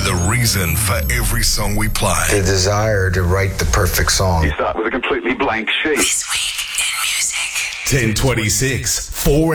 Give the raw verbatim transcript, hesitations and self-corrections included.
the reason for every song we play. The desire to write the perfect song. You start with a completely blank sheet. This week in music. ten twenty-six, four